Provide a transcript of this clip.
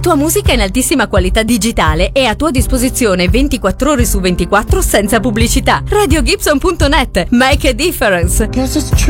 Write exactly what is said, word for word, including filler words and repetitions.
tua musica in altissima qualità digitale e a tua disposizione ventiquattro ore su ventiquattro senza pubblicità. radio gibson punto net. Make a difference. Guess it's true.